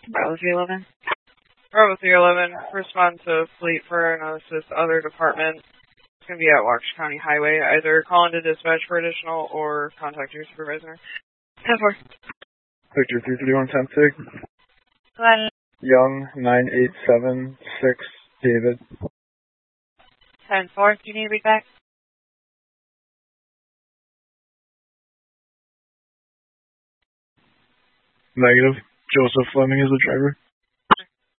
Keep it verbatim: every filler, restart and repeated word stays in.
Bravo three eleven. Bravo three eleven, respond to Fleet for an assist other department. It's going to be at Waukesha County Highway. Either call into dispatch for additional or contact your supervisor. ten four. Victor three three one ten six. One. Young nine eight seven six David. ten four. Do you need to read back? Negative. Joseph Fleming is the driver.